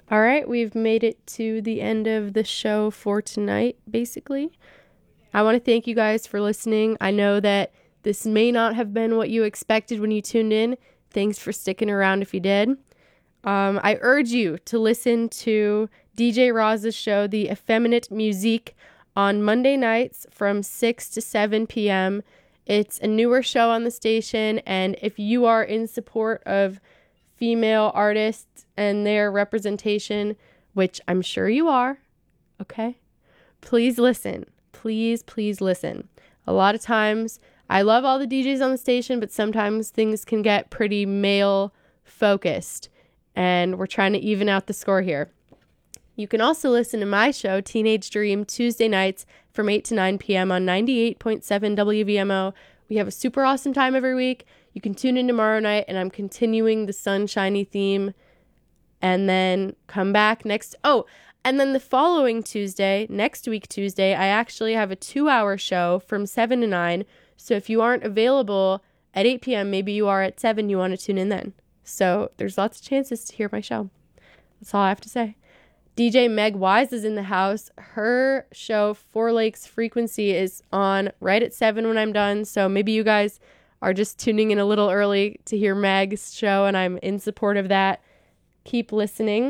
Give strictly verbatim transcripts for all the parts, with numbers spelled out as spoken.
All right, we've made it to the end of the show for tonight, basically. I want to thank you guys for listening. I know that this may not have been what you expected when you tuned in. Thanks for sticking around if you did. Um, I urge you to listen to D J Roz's show, The Effeminate Musique, on Monday nights from six to seven p.m. It's a newer show on the station, and if you are in support of female artists and their representation, which I'm sure you are, okay, please listen. Please, please listen. A lot of times, I love all the D Js on the station, but sometimes things can get pretty male focused, and we're trying to even out the score here. You can also listen to my show, Teenage Dream, Tuesday nights from eight to nine p.m. on ninety-eight point seven W V M O. We have a super awesome time every week. You can tune in tomorrow night, and I'm continuing the sunshiny theme, and then come back next. Oh, and then the following Tuesday, next week Tuesday, I actually have a two-hour show from seven to nine. So if you aren't available at eight p.m., maybe you are at seven, you want to tune in then. So there's lots of chances to hear my show. That's all I have to say. D J Meg Wise is in the house. Her show, Four Lakes Frequency, is on right at seven when I'm done. So maybe you guys are just tuning in a little early to hear Meg's show, and I'm in support of that. Keep listening.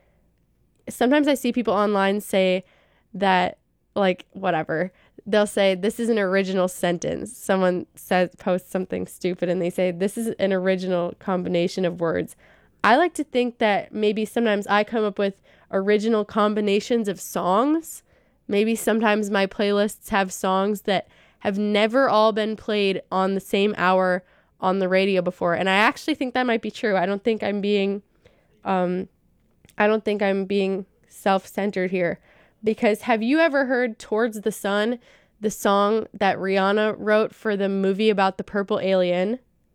Sometimes I see people online say that, like, whatever. They'll say, this is an original sentence. Someone says, posts something stupid, and they say, this is an original combination of words. I like to think that maybe sometimes I come up with original combinations of songs. Maybe sometimes my playlists have songs that have never all been played on the same hour on the radio before. And I actually think that might be true. I don't think I'm being, um, I don't think I'm being self-centered here. Because have you ever heard Towards the Sun, the song that Rihanna wrote for the movie about the purple alien?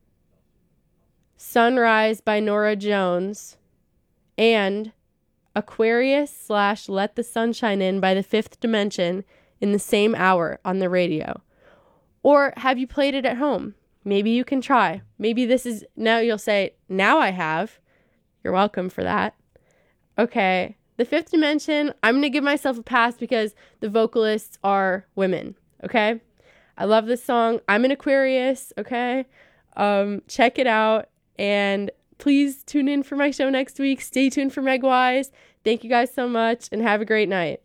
Sunrise by Norah Jones, and Aquarius slash Let the Sunshine In by The Fifth Dimension in the same hour on the radio? Or have you played it at home? Maybe you can try. Maybe this is, now you'll say, now I have. You're welcome for that. Okay, The Fifth Dimension, I'm going to give myself a pass because the vocalists are women, okay? I love this song. I'm an Aquarius, okay? Um, check it out. And please tune in for my show next week. Stay tuned for Meg Wise. Thank you guys so much, and have a great night.